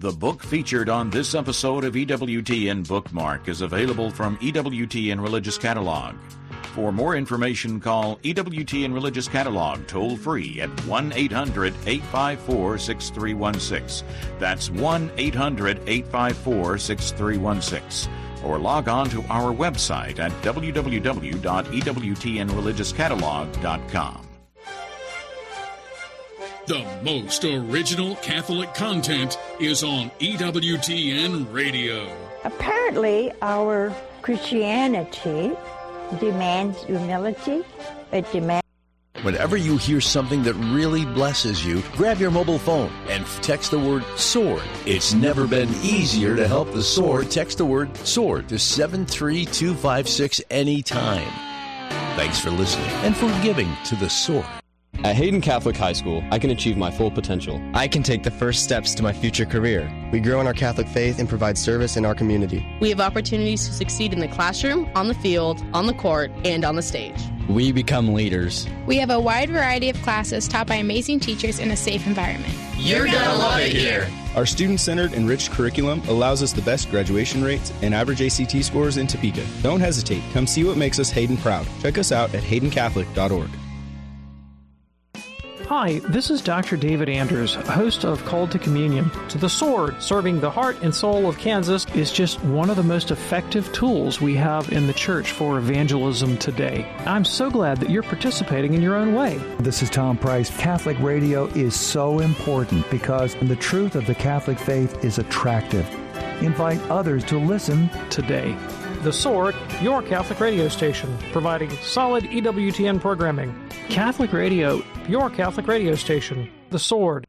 The book featured on this episode of EWTN Bookmark is available from EWTN Religious Catalog. For more information, call EWTN Religious Catalog toll-free at 1-800-854-6316. That's 1-800-854-6316. Or log on to our website at www.ewtnreligiouscatalog.com. The most original Catholic content is on EWTN Radio. Apparently, our Christianity demands humility. It demands. Whenever you hear something that really blesses you, grab your mobile phone and text the word SWORD. It's never been easier to help the SWORD. Text the word SWORD to 73256 anytime. Thanks for listening and for giving to the SWORD. At Hayden Catholic High School, I can achieve my full potential. I can take the first steps to my future career. We grow in our Catholic faith and provide service in our community. We have opportunities to succeed in the classroom, on the field, on the court, and on the stage. We become leaders. We have a wide variety of classes taught by amazing teachers in a safe environment. You're gonna love it here. Our student-centered, enriched curriculum allows us the best graduation rates and average ACT scores in Topeka. Don't hesitate. Come see what makes us Hayden proud. Check us out at haydencatholic.org. Hi, this is Dr. David Andrews, host of Called to Communion. The SWORD, serving the heart and soul of Kansas, is just one of the most effective tools we have in the church for evangelism today. I'm so glad that you're participating in your own way. This is Tom Price. Catholic radio is so important because the truth of the Catholic faith is attractive. Invite others to listen today. The SWORD, your Catholic radio station, providing solid EWTN programming. Catholic Radio, your Catholic radio station. The SWORD.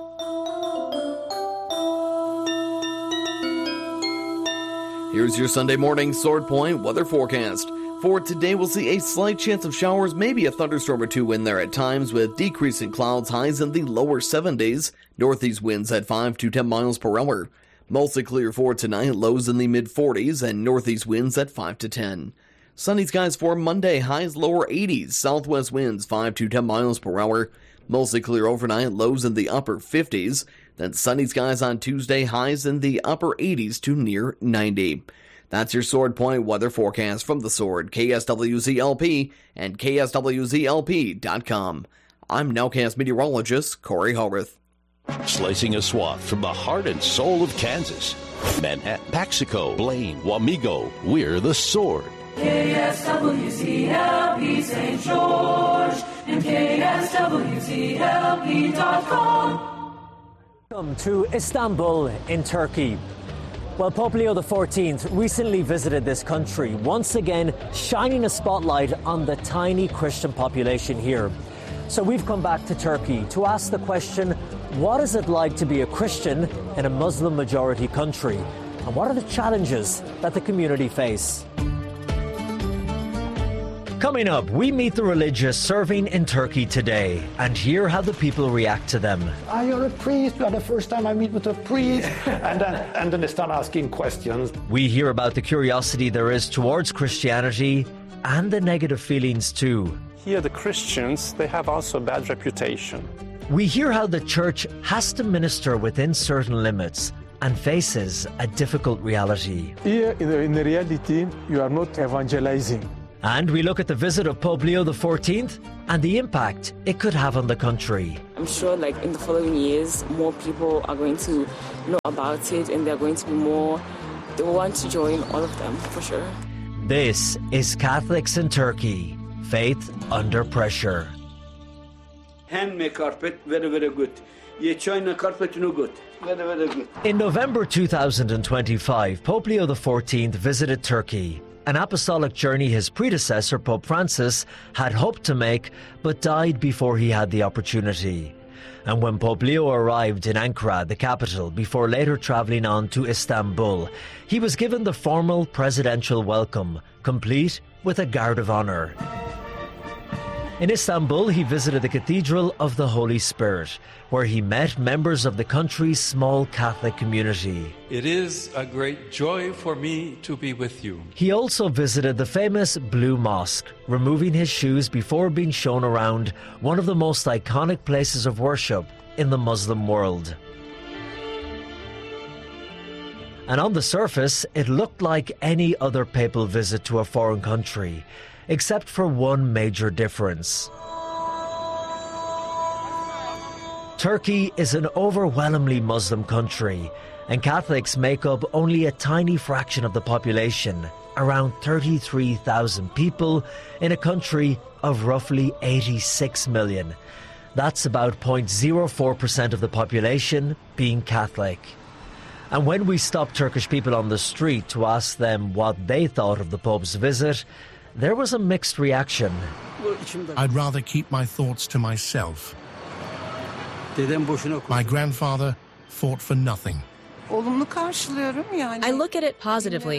Here's your Sunday morning Sword Point weather forecast. For today, we'll see a slight chance of showers, maybe a thunderstorm or two in there at times, with decreasing clouds, highs in the lower 70s, northeast winds at 5 to 10 miles per hour. Mostly clear for tonight, lows in the mid-40s, and northeast winds at 5 to 10. Sunny skies for Monday, highs lower 80s, southwest winds 5 to 10 miles per hour. Mostly clear overnight, lows in the upper 50s. Then sunny skies on Tuesday, highs in the upper 80s to near 90. That's your Sword Point weather forecast from the Sword, KSWZ-LP, and KSWZ-LP.com. I'm Nowcast meteorologist Corey Hogarth. Slicing a swath from the heart and soul of Kansas. Manhattan, Paxico, Blaine, Wamego, we're the SWORD. KSWZ-LP St. George and KSWZ-LP.com. Welcome to Istanbul in Turkey. Well, Pope Leo XIV recently visited this country, once again shining a spotlight on the tiny Christian population here. So we've come back to Turkey to ask the question, what is it like to be a Christian in a Muslim-majority country? And what are the challenges that the community face? Coming up, we meet the religious serving in Turkey today and hear how the people react to them. You're a priest. The first time I meet with a priest. and then they start asking questions. We hear about the curiosity there is towards Christianity and the negative feelings too. Here, the Christians, they have also a bad reputation. We hear how the church has to minister within certain limits and faces a difficult reality. Here, in the reality, you are not evangelizing. And we look at the visit of Pope Leo XIV and the impact it could have on the country. I'm sure in the following years, more people are going to know about it and they're going to be more, they want to join all of them, for sure. This is Catholics in Turkey. Faith under pressure. Handmade carpet, very, very good. China carpet, no good. Very, very good. In November 2025, Pope Leo XIV visited Turkey, an apostolic journey his predecessor, Pope Francis, had hoped to make, but died before he had the opportunity. And when Pope Leo arrived in Ankara, the capital, before later travelling on to Istanbul, he was given the formal presidential welcome, complete with a guard of honour. In Istanbul, he visited the Cathedral of the Holy Spirit, where he met members of the country's small Catholic community. It is a great joy for me to be with you. He also visited the famous Blue Mosque, removing his shoes before being shown around one of the most iconic places of worship in the Muslim world. And on the surface, it looked like any other papal visit to a foreign country, except for one major difference. Turkey is an overwhelmingly Muslim country, and Catholics make up only a tiny fraction of the population, around 33,000 people in a country of roughly 86 million. That's about 0.04% of the population being Catholic. And when we stopped Turkish people on the street to ask them what they thought of the Pope's visit, there was a mixed reaction. I'd rather keep my thoughts to myself. My grandfather fought for nothing. I look at it positively.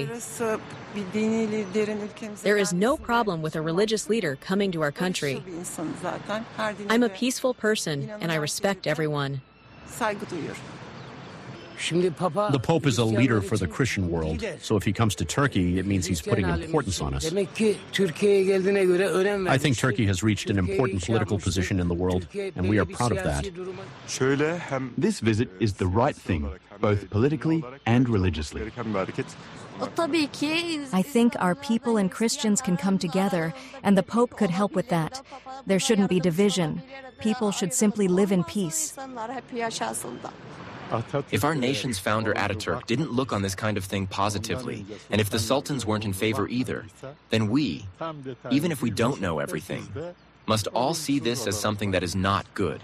There is no problem with a religious leader coming to our country. I'm a peaceful person and I respect everyone. The Pope is a leader for the Christian world, so if he comes to Turkey, it means he's putting importance on us. I think Turkey has reached an important political position in the world, and we are proud of that. This visit is the right thing, both politically and religiously. I think our people and Christians can come together, and the Pope could help with that. There shouldn't be division. People should simply live in peace. If our nation's founder Ataturk didn't look on this kind of thing positively, and if the sultans weren't in favor either, then we, even if we don't know everything, must all see this as something that is not good.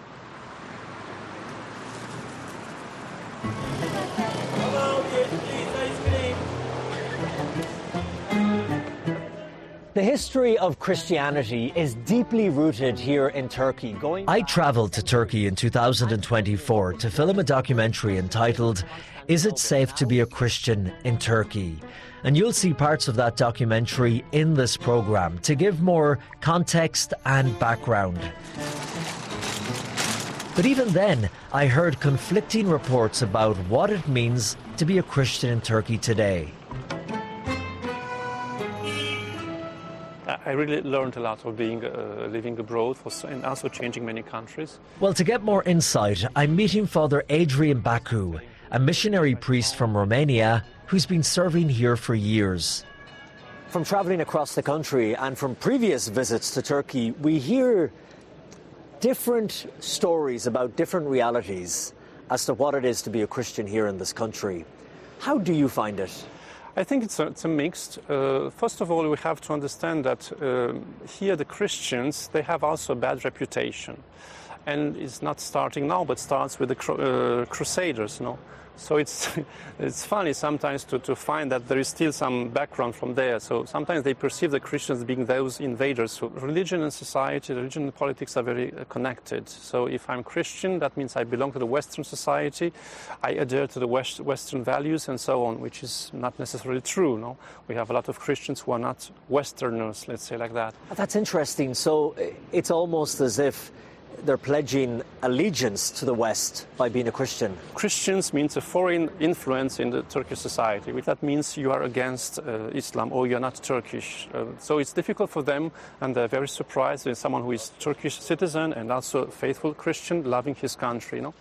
The history of Christianity is deeply rooted here in Turkey. I travelled to Turkey in 2024 to film a documentary entitled, Is It Safe to Be a Christian in Turkey? And you'll see parts of that documentary in this programme to give more context and background. But even then, I heard conflicting reports about what it means to be a Christian in Turkey today. I really learned a lot of being living abroad and also changing many countries. Well, to get more insight, I'm meeting Father Adrian Bacu, a missionary priest from Romania who's been serving here for years. From travelling across the country and from previous visits to Turkey, we hear different stories about different realities as to what it is to be a Christian here in this country. How do you find it? I think it's a mixed. First of all, we have to understand that here the Christians, they have also a bad reputation. And it's not starting now, but starts with the Crusaders, no? So it's funny sometimes to find that there is still some background from there. So sometimes they perceive the Christians being those invaders. So religion and society, religion and politics are very connected. So if I'm Christian, that means I belong to the Western society. I adhere to the Western values and so on, which is not necessarily true. No, we have a lot of Christians who are not Westerners, let's say like that. That's interesting. So it's almost as if they're pledging allegiance to the West by being a Christian. Christians means a foreign influence in the Turkish society. That means you are against Islam or you're not Turkish. So it's difficult for them, and they're very surprised when someone who is Turkish citizen and also a faithful Christian, loving his country, you know.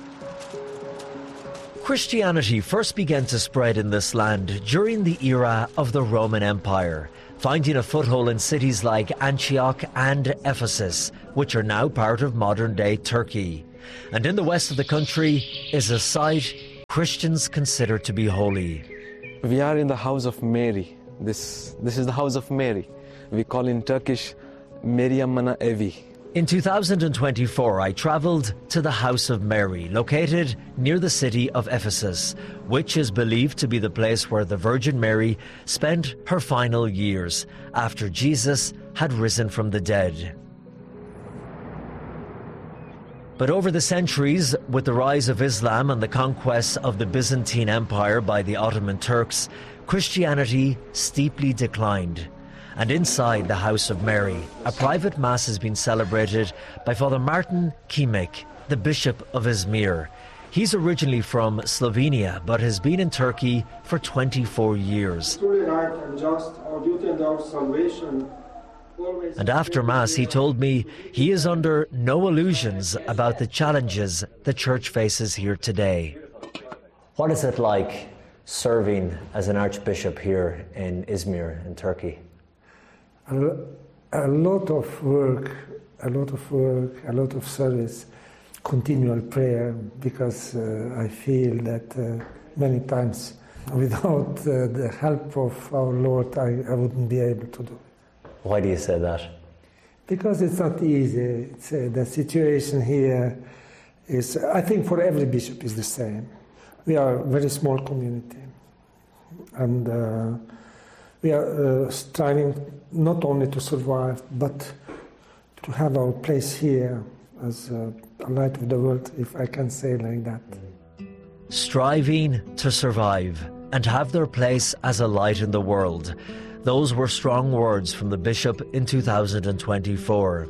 Christianity first began to spread in this land during the era of the Roman Empire, finding a foothold in cities like Antioch and Ephesus, which are now part of modern-day Turkey. And in the west of the country is a site Christians consider to be holy. We are in the house of Mary. This is the house of Mary. We call in Turkish, Meryem Ana Evi. In 2024, I travelled to the House of Mary, located near the city of Ephesus, which is believed to be the place where the Virgin Mary spent her final years after Jesus had risen from the dead. But over the centuries, with the rise of Islam and the conquest of the Byzantine Empire by the Ottoman Turks, Christianity steeply declined. And inside the House of Mary, a private mass has been celebrated by Father Martin Kimek, the Bishop of Izmir. He's originally from Slovenia, but has been in Turkey for 24 years. Truly right and just, our duty and our salvation. And after Mass, he told me he is under no illusions about the challenges the Church faces here today. What is it like serving as an archbishop here in Izmir in Turkey? A lot of work, a lot of service, continual prayer, because I feel that many times without the help of our Lord I wouldn't be able to do it. Why do you say that? Because it's not easy. The situation here is, I think for every bishop is the same. We are a very small community, and we are striving not only to survive, but to have our place here as a light of the world, if I can say like that. Striving to survive and have their place as a light in the world. Those were strong words from the bishop in 2024.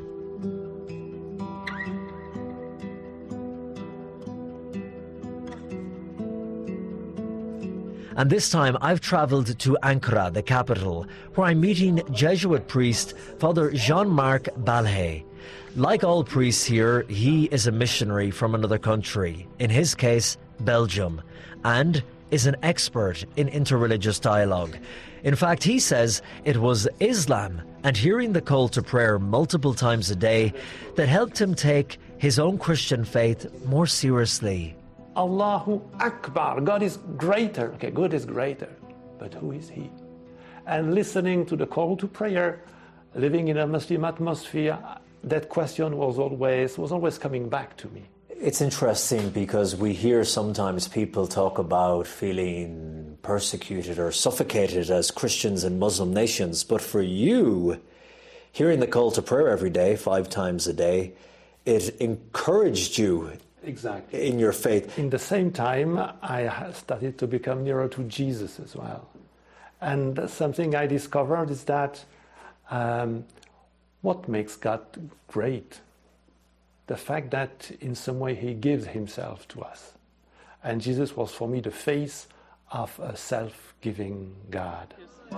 And this time I've travelled to Ankara, the capital, where I'm meeting Jesuit priest Father Jean-Marc Balhay. Like all priests here, he is a missionary from another country, in his case, Belgium, and is an expert in interreligious dialogue. In fact, he says it was Islam and hearing the call to prayer multiple times a day that helped him take his own Christian faith more seriously. Allahu Akbar, God is greater. Okay, God is greater, but who is He? And listening to the call to prayer, living in a Muslim atmosphere, that question was always coming back to me. It's interesting because we hear sometimes people talk about feeling persecuted or suffocated as Christians in Muslim nations, but for you, hearing the call to prayer every day, 5 times a day, it encouraged you. Exactly. In your faith. In the same time, I started to become nearer to Jesus as well. And something I discovered is that what makes God great? The fact that in some way He gives Himself to us. And Jesus was for me the face of a self-giving God.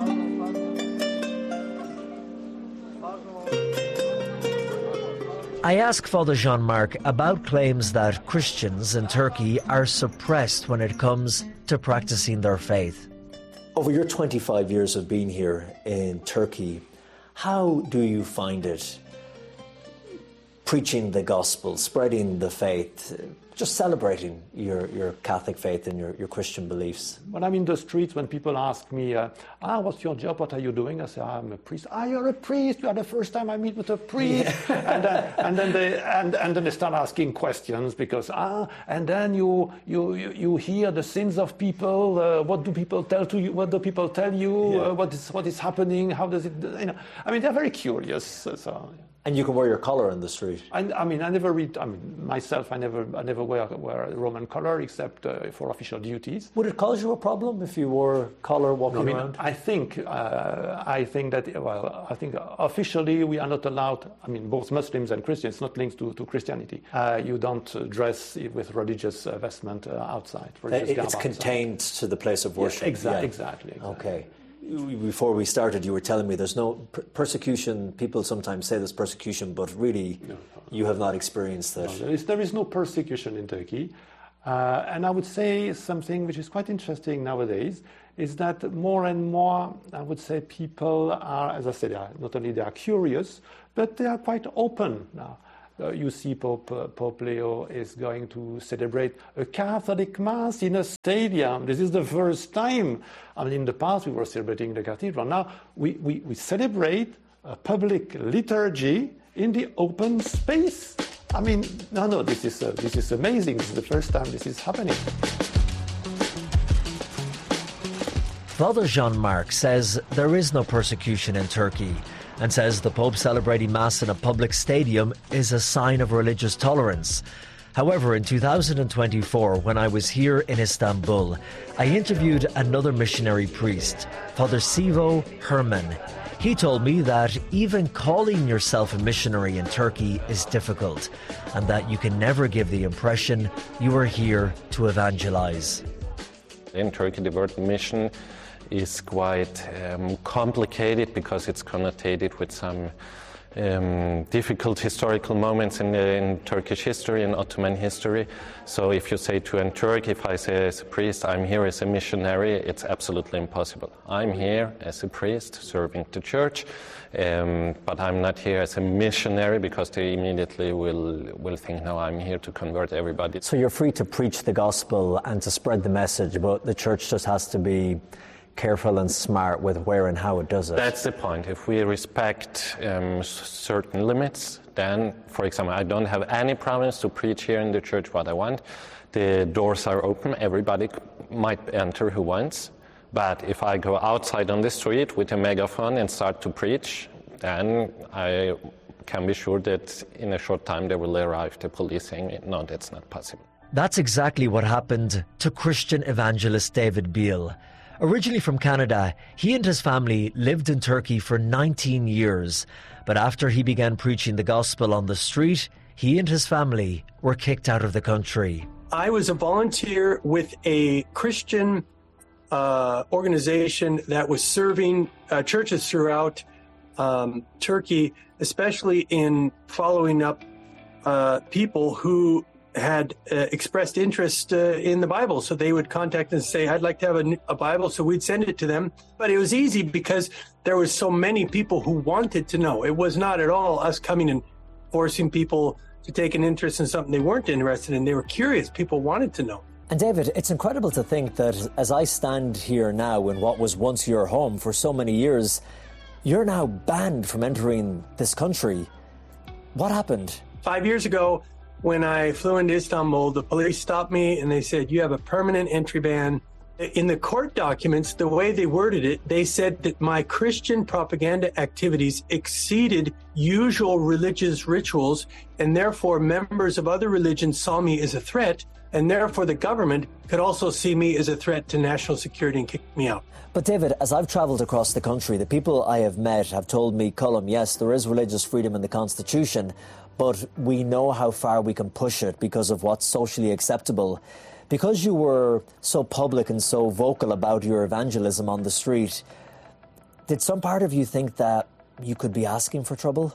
I ask Father Jean-Marc about claims that Christians in Turkey are suppressed when it comes to practicing their faith. Over your 25 years of being here in Turkey, how do you find it preaching the gospel, spreading the faith, just celebrating your Catholic faith and your Christian beliefs? When I'm in the streets, when people ask me, what's your job, what are you doing? I say, I'm a priest. You're a priest? You are the first time I meet with a priest. Yeah. and then they start asking questions because, and then you hear the sins of people. What do people tell to you? What do people tell you? Yeah. What is happening? How does it, I mean, they're very curious. So. And you can wear your collar in the street. I never read. Myself, I never wear a Roman collar except for official duties. Would it cause you a problem if you wore a collar walking around? I think that officially we are not allowed. Both Muslims and Christians, not linked to Christianity. You don't dress with religious vestment outside. It's contained to the place of worship. Yeah, exactly. Okay. Before we started, you were telling me there's no persecution. People sometimes say there's persecution, but really, you have not experienced that. No, there is no persecution in Turkey. And I would say something which is quite interesting nowadays is that more and more, I would say, people are, as I said, not only they are curious, but they are quite open now. You see Pope Leo is going to celebrate a Catholic Mass in a stadium. This is the first time. In the past we were celebrating the cathedral. Now we celebrate a public liturgy in the open space. This is amazing. This is the first time this is happening. Father Jean-Marc says there is no persecution in Turkey, and says the Pope celebrating Mass in a public stadium is a sign of religious tolerance. However, in 2024, when I was here in Istanbul, I interviewed another missionary priest, Father Sivo Herman. He told me that even calling yourself a missionary in Turkey is difficult, and that you can never give the impression you are here to evangelize. In Turkey, the word mission is quite complicated because it's connotated with some difficult historical moments in Turkish history and Ottoman history. So if you say to a Turk, if I say as a priest, I'm here as a missionary, it's absolutely impossible. I'm here as a priest serving the church, but I'm not here as a missionary, because they immediately will think, no, I'm here to convert everybody. So you're free to preach the gospel and to spread the message, but the church just has to be careful and smart with where and how it does it. That's the point. If we respect certain limits, then, for example, I don't have any problems to preach here in the church what I want. The doors are open. Everybody might enter who wants. But if I go outside on the street with a megaphone and start to preach, then I can be sure that in a short time there will arrive the police saying, no, that's not possible. That's exactly what happened to Christian evangelist David Beale. Originally from Canada, he and his family lived in Turkey for 19 years. But after he began preaching the gospel on the street, he and his family were kicked out of the country. I was a volunteer with a Christian organization that was serving churches throughout Turkey, especially in following up people who had expressed interest in the Bible. So they would contact us and say, I'd like to have a Bible. So we'd send it to them. But it was easy because there was so many people who wanted to know. It was not at all us coming and forcing people to take an interest in something they weren't interested in. They were curious. People wanted to know. And David, it's incredible to think that as I stand here now in what was once your home for so many years, you're now banned from entering this country. What happened? 5 years ago, when I flew into Istanbul, the police stopped me and they said, you have a permanent entry ban. In the court documents, the way they worded it, they said that my Christian propaganda activities exceeded usual religious rituals, and therefore members of other religions saw me as a threat, and therefore the government could also see me as a threat to national security and kick me out. But David, as I've travelled across the country, the people I have met have told me, Colm, yes, there is religious freedom in the Constitution, but we know how far we can push it because of what's socially acceptable. Because you were so public and so vocal about your evangelism on the street, did some part of you think that you could be asking for trouble?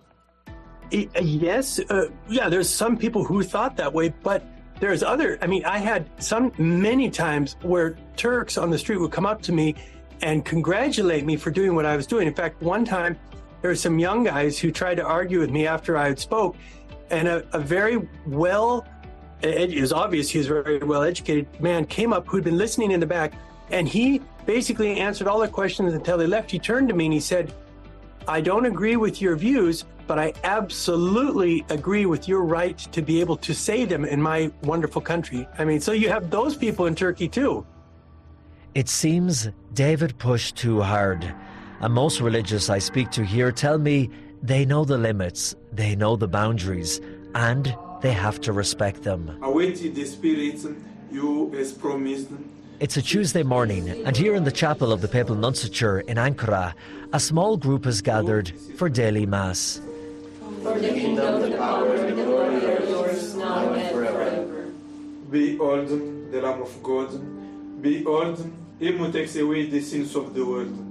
Yes. There's some people who thought that way, but there's I had many times where Turks on the street would come up to me and congratulate me for doing what I was doing. In fact, one time, there were some young guys who tried to argue with me after I had spoke, and a very it was obvious he was a very well-educated man came up who'd been listening in the back, and he basically answered all their questions until they left. He turned to me and he said, I don't agree with your views, but I absolutely agree with your right to be able to say them in my wonderful country. So you have those people in Turkey too. It seems David pushed too hard. And most religious I speak to here tell me they know the limits, they know the boundaries, and they have to respect them. Await the Spirit you as promised. It's a Tuesday morning, and here in the chapel of the Papal Nunciature in Ankara, a small group has gathered for daily Mass. For the kingdom, the power, and the glory are yours, now and forever. Behold the Lamb of God, behold him who takes away the sins of the world.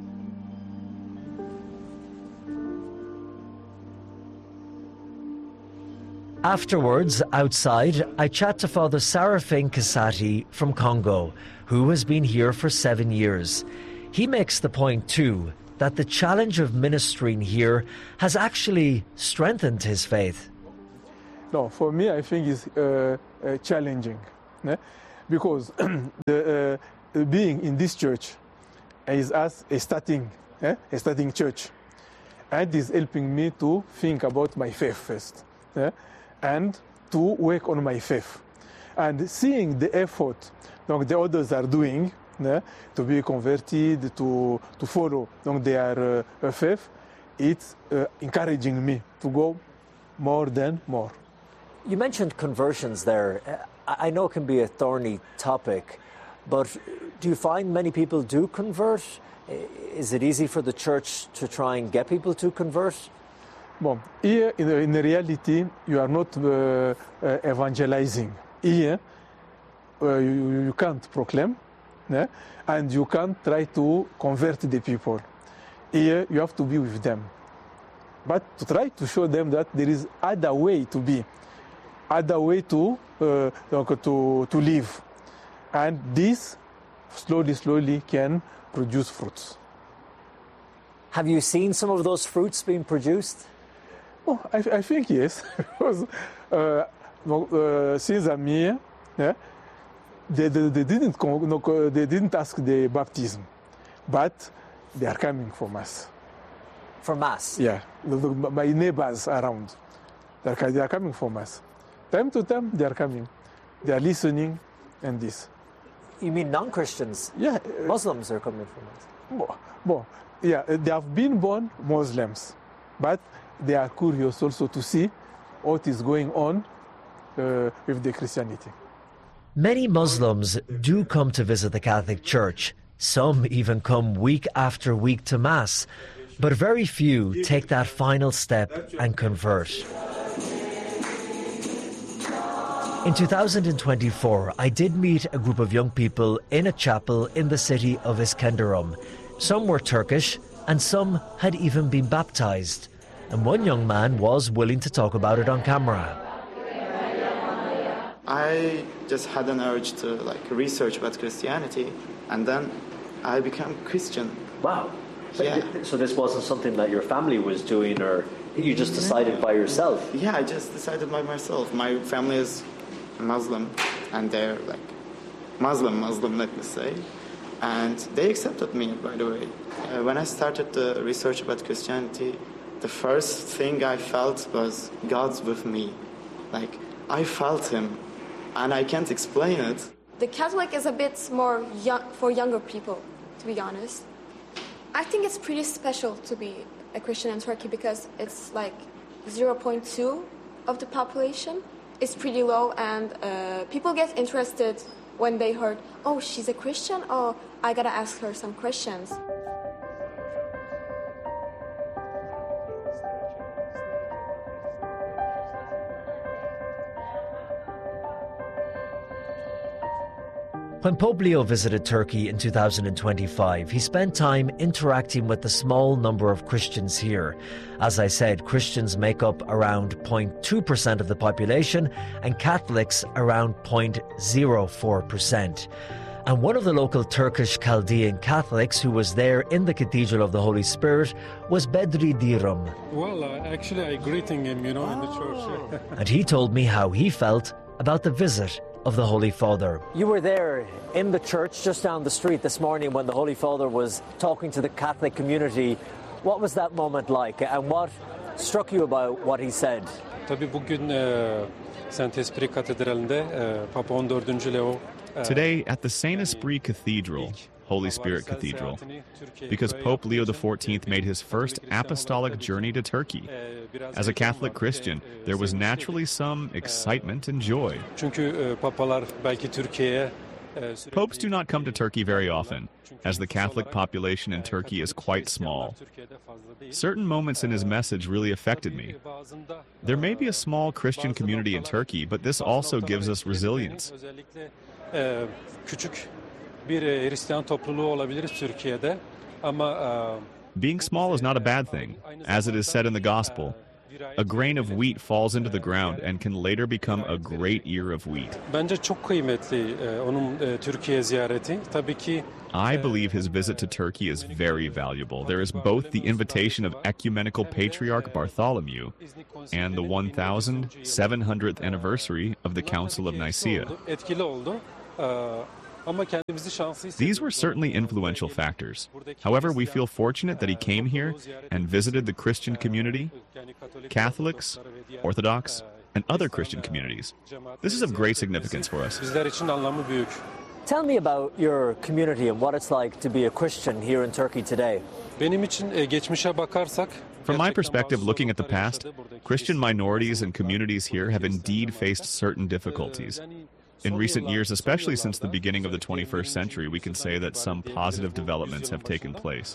Afterwards, outside, I chat to Father Sarafin Kasati from Congo, who has been here for 7 years. He makes the point too that the challenge of ministering here has actually strengthened his faith. No, for me, I think it's challenging, because being in this church is as a starting church, and is helping me to think about my faith first. And to work on my faith. And seeing the effort the others are doing to be converted, to follow their faith, it's encouraging me to go more than more. You mentioned conversions there. I know it can be a thorny topic, but do you find many people do convert? Is it easy for the church to try and get people to convert? Well, here in reality, you are not evangelizing. Here, you can't proclaim, and you can't try to convert the people. Here, you have to be with them. but to try to show them that there is other way to be, other way to live, and this slowly can produce fruits. Have you seen some of those fruits being produced? Oh, I think yes, because since I'm here, yeah, they didn't ask the baptism, but they are coming for Mass. For Mass? Yeah, my neighbors around, they are coming for Mass. Time to time, they are coming. They are listening and this. You mean non-Christians? Yeah. Muslims are coming for Mass? Yeah, they have been born Muslims, but they are curious also to see what is going on with the Christianity. Many Muslims do come to visit the Catholic Church. Some even come week after week to Mass. But very few take that final step and convert. In 2024, I did meet a group of young people in a chapel in the city of Iskenderun. Some were Turkish and some had even been baptized. And one young man was willing to talk about it on camera. I just had an urge to research about Christianity, and then I became Christian. Wow. Yeah. So this wasn't something that your family was doing, or you just decided by yourself? Yeah, I just decided by myself. My family is Muslim, and they're Muslim, let me say. And they accepted me, by the way. When I started the research about Christianity, the first thing I felt was God's with me. I felt him, and I can't explain it. The Catholic is a bit more for younger people, to be honest. I think it's pretty special to be a Christian in Turkey because it's 0.2 of the population. It's pretty low, and people get interested when they heard, oh, she's a Christian? Oh, I gotta ask her some questions. When Pope Leo visited Turkey in 2025, he spent time interacting with the small number of Christians here. As I said, Christians make up around 0.2% of the population and Catholics around 0.04%. And one of the local Turkish Chaldean Catholics who was there in the Cathedral of the Holy Spirit was Bedri Diram. Well, actually I greeting him, in the church. And he told me how he felt about the visit of the Holy Father. You were there in the church just down the street this morning when the Holy Father was talking to the Catholic community. What was that moment like, and what struck you about what he said? Tabii bugün Saint Esprit Katedrali'nde Papa 14. Leo. Today at the Saint Esprit Cathedral, Holy Spirit Cathedral, because Pope Leo XIV made his first apostolic journey to Turkey. As a Catholic Christian, there was naturally some excitement and joy. Popes do not come to Turkey very often, as the Catholic population in Turkey is quite small. Certain moments in his message really affected me. There may be a small Christian community in Turkey, but this also gives us resilience. Being small is not a bad thing. As it is said in the Gospel, a grain of wheat falls into the ground and can later become a great ear of wheat. I believe his visit to Turkey is very valuable. There is both the invitation of Ecumenical Patriarch Bartholomew and the 1700th anniversary of the Council of Nicaea. These were certainly influential factors. However, we feel fortunate that he came here and visited the Christian community, Catholics, Orthodox, and other Christian communities. This is of great significance for us. Tell me about your community and what it's like to be a Christian here in Turkey today. From my perspective, looking at the past, Christian minorities and communities here have indeed faced certain difficulties. In recent years, especially since the beginning of the 21st century, we can say that some positive developments have taken place.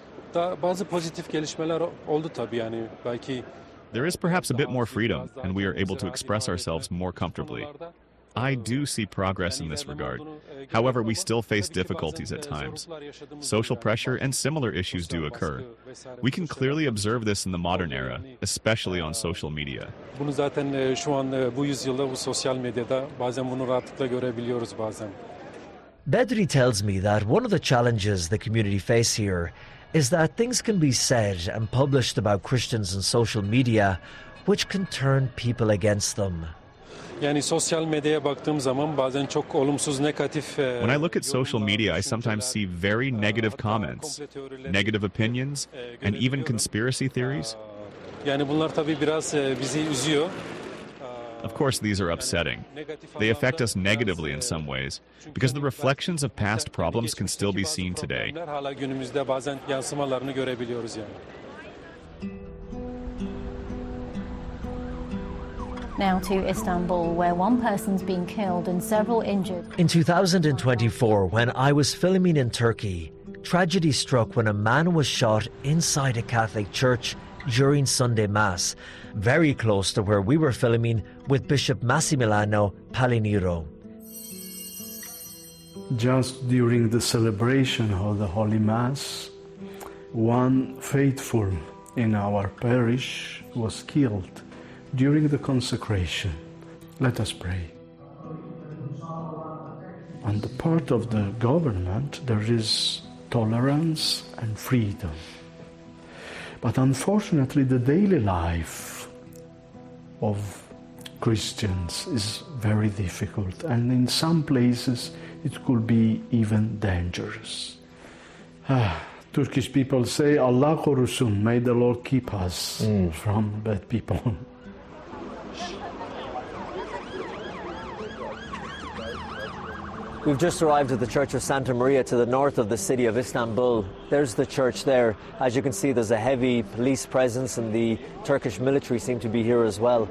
There is perhaps a bit more freedom, and we are able to express ourselves more comfortably. I do see progress in this regard. However, we still face difficulties at times. Social pressure and similar issues do occur. We can clearly observe this in the modern era, especially on social media. Bunu zaten şu an bu yüzyılda bu sosyal medyada bazen bunu rahatlıkla görebiliyoruz bazen. Bedri tells me that one of the challenges the community face here is that things can be said and published about Christians on social media which can turn people against them. Yani sosyal medyaya baktığım zaman bazen çok olumsuz, negatif. When I look at social media, I sometimes see very negative comments, negative opinions, and even conspiracy theories. Yani bunlar tabii biraz bizi üzüyor. Of course, these are upsetting. They affect us negatively in some ways, because the reflections of past problems can still be seen today. Hala günümüzde bazen yansımalarını görebiliyoruz yani. Now to Istanbul, where one person's been killed and several injured. In 2024, when I was filming in Turkey, tragedy struck when a man was shot inside a Catholic church during Sunday Mass, very close to where we were filming with Bishop Massimiliano Paliniro. Just during the celebration of the Holy Mass, one faithful in our parish was killed during the consecration. Let us pray. On the part of the government, there is tolerance and freedom. But unfortunately, the daily life of Christians is very difficult, and in some places it could be even dangerous. Turkish people say, Allah korusun, may the Lord keep us from bad people. We've just arrived at the Church of Santa Maria to the north of the city of Istanbul. There's the church there. As you can see, there's a heavy police presence, and the Turkish military seem to be here as well.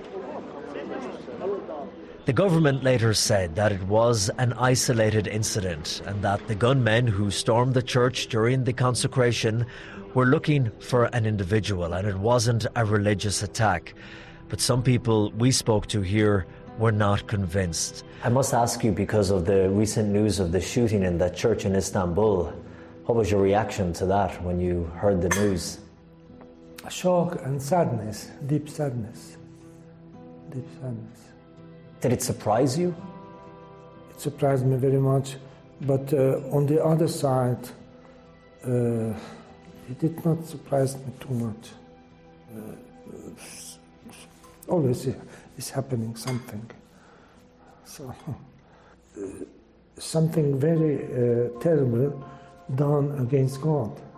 The government later said that it was an isolated incident and that the gunmen who stormed the church during the consecration were looking for an individual and it wasn't a religious attack. But some people we spoke to here were not convinced. I must ask you, because of the recent news of the shooting in that church in Istanbul, what was your reaction to that when you heard the news? Shock and sadness, deep sadness, deep sadness. Did it surprise you? It surprised me very much, but on the other side, it did not surprise me too much. Always is happening something. So something very terrible done against God.